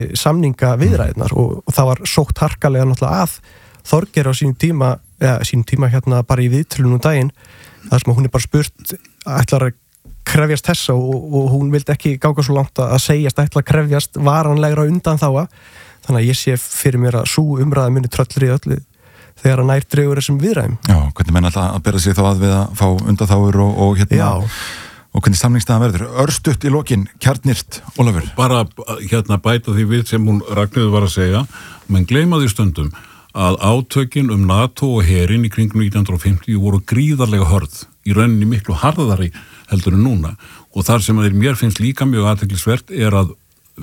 samninga viðræðnar og það var sótt harkalega náttúrulega að Þorgeir á sínum tíma hérna bara í viðtölunum daginn þar sem hún bara spurt ætlar að krefjast þessa og hún vildi ekki ganga svo langt að segjast ætla að krefjast varanlegra undan þáa þannig að ég sé fyrir mér að sú umræða muni tröllri öllu þegar að nær dregur þessum viðræðum. Já, hvernig menn alltaf að bera sig þá að við að fá undanþágur og hérna og hvernig samningsstaðan verður. Örstutt í lokin, kjarnýrt, Ólafur. Bara hérna bæta því við sem hún Ragnheiður var að segja, menn gleyma því stundum að átökin NATO og herinn í kringum 1950 voru gríðarlega hörð, í rauninni miklu harðari heldur en núna og þar sem mér finnst líka mjög athyglisvert að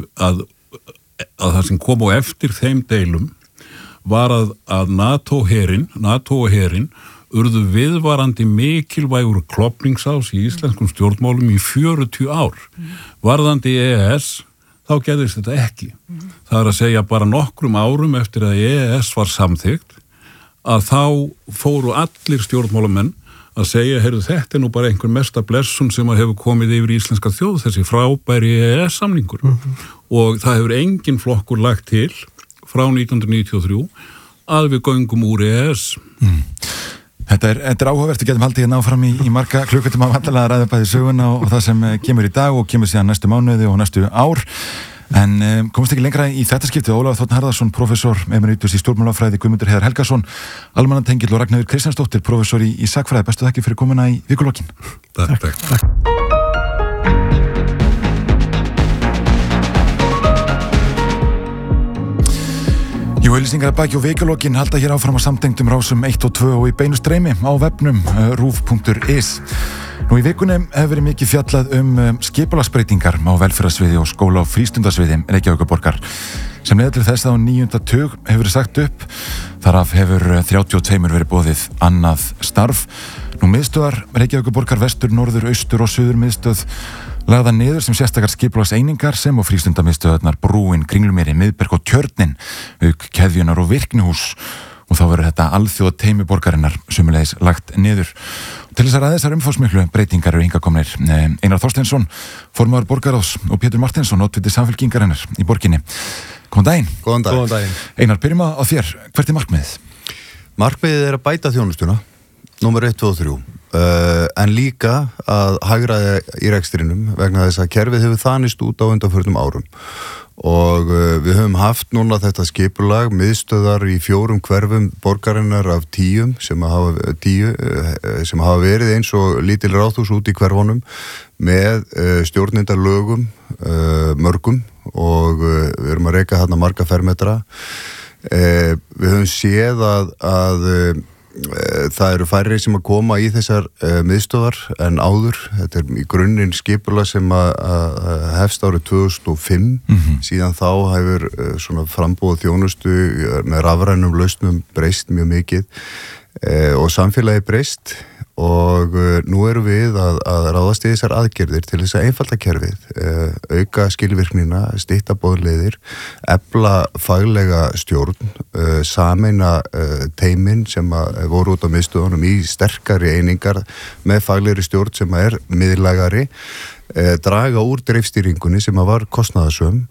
það sem kom á eftir þeim deilum var að NATO og herinn urðu viðvarandi mikilvægur klofningsás í íslenskum stjórnmálum í 40 ár. Varðandi EES þá gerðist þetta ekki. Það að segja bara nokkrum árum eftir að EES var samþykkt að þá fóru allir stjórnmálamenn að segja, heyrðu, þetta nú bara einhver mesta blessun sem að hefur komið yfir í íslenska þjóð, þessi frábæri EES-samningur. Og það hefur engin flokkur lagt til frá 1993 að við göngum úr EES. Þetta er áhugavert, við getum haldið hérna áfram í marga klukkutum á vandalega að ræða bæði söguna og það sem kemur í dag og kemur síðan næstu mánuði og næstu ár. En komast ekki lengra í þetta skiptið. Ólafur Þ. Harðarson, professor emeritus í stjórnmálafræði, Guðmundur Heiðar Helgason, almannatengill og Ragnheiður Kristjánsdóttir, professor í sakfræði. Bestu þakkir fyrir komuna í vikulokin. Takk. Jú, auglýsingar að baki og vikulokin halda hér áfram á samtengdum rásum 1 og 2 og í beinu streymi á vefnum rúv.is. Nú í vikunni hefur verið mikið fjallað skipulagsbreytingar á velferðarsviði og skóla- og frístundasviði Reykjavíkurborgar sem leiðir til þess að á 9. tug hefur verið sagt upp. Þaraf hefur 32 verið boðið annað starf. Nú miðstöðar Reykjavíkurborgar vestur, norður, austur og suður miðstöð lagða niður sem sérstakar skipulagseiningar sem og frístundamiðstöðarnar Brúin, Kringlumýri, Miðberg og Tjörnin, auk keðjunar og virknihús og þá verður þetta alþjóða teymi borgarinnar sömuleiðis lagt niður. Til þess að ræða þessar umfangsmiklu breytingar eru hingað komnir Einar Þorsteinsson, formaður borgarráðs og Pétur Marteinsson, oddviti Samfylkingarinnar í borginni. Góðan daginn. Góðan daginn. Einar, byrjum á þér. Hvert er markmiðið? Markmiðið er að bæta þjónustuna, númer 1, 2 og 3. En líka að hagræða í rekstrinum vegna þess að kerfið hefur þanist út á undanförnum árum og við höfum haft núna þetta skipulag miðstöðar í 4 hverfum borgarinnar af 10 sem hafa verið eins og lítil ráðhús út í hverfunum með stjórnendalögum mörgum og við erum að reka þarna marga fermetra. Við höfum séð að það eru færri sem að koma í þessar miðstöðar en áður. Þetta er í grunninn skipulag sem að hefst árið 2005. Síðan þá hefur svona frambúð þjónustu með rafrænum lausnum breyst mjög mikið og samfélagi breyst og nú erum við að ráðast í þessar aðgerðir til þess að einfalda kerfið, auka skilvirknina, stytta boðleiðir, efla faglega stjórn, sameina teymin sem voru út á miðstöðunum í sterkari einingar með faglegri stjórn sem er miðlægari, draga úr dreifstýringunni sem var kostnaðarsöm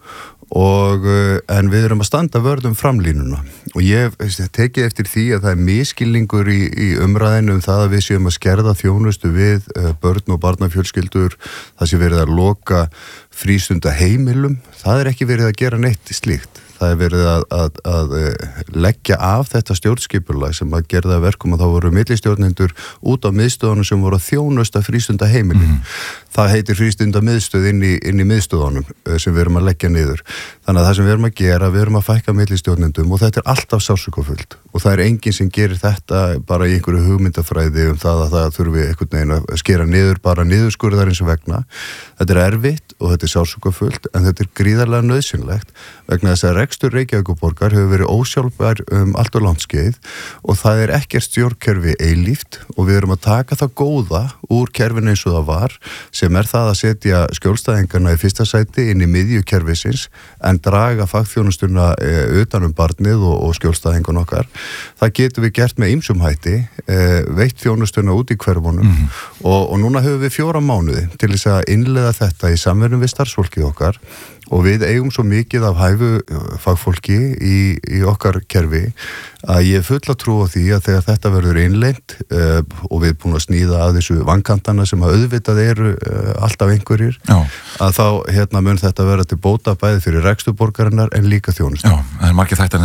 en við erum að standa vörð framlínuna og ég tekið eftir því að það er misskilningur í umræðinu það að við séum að skerða þjónustu við börn og barnafjölskyldur, það sé verið að loka frístundaheimilum, það er ekki verið að gera neitt slíkt. Það er verið að leggja af þetta stjórnskipulag sem að gerða verkum að þá voru millistjórnendur út á miðstöðunum sem voru að þjónusta frístundaheimilin. Það heitir frístundamiðstöð inn í miðstöðunum sem við erum að leggja niður. Þannig að það sem við erum að gera, við erum að fækka millistjórnendum og þetta er alltaf sársaukafullt og það er enginn sem gerir þetta bara í einhverju hugmyndafræði það að það þurfi einhvern veginn að skera niður bara niðurskurðarins vegna. Þetta er erfitt og þetta er sársukafullt en þetta er gríðarlega nauðsynlegt vegna þess að rekstur Reykjavíkurborgar hefur verið ósjálfbær allt og langt skeið og það er ekkert stjórnkerfi eilíft og við erum að taka það góða úr kerfinu eins og það var sem er það að setja skjólstæðingarna í fyrsta sæti inn í miðju kerfisins en draga fagþjónustuna utan barnið og skjólstæðingun okkar. Það getum við gert með ýmsum hætti, veitt þjónustuna út í hverfunum og núna höfum við 4 mánuði til þess að innleiða þetta í samvinnu við starfsfólkið okkar og við eigum svo mikið af hæfu fagfólki í okkar kerfi að ég full að trúa því að þegar þetta verður innleitt og við búin að sníða að þessu vankantana sem að auðvitað eru alltaf einhverjir, að þá mun þetta vera til bóta bæði fyrir rekstuborgarinnar en líka þjónustu. Já, það margir þættir